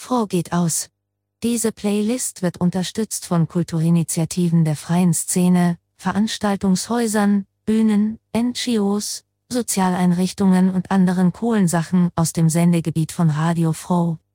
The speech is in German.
Froh geht aus. Diese Playlist wird unterstützt von Kulturinitiativen der freien Szene, Veranstaltungshäusern, Bühnen, NGOs, Sozialeinrichtungen und anderen coolen Sachen aus dem Sendegebiet von Radio Froh.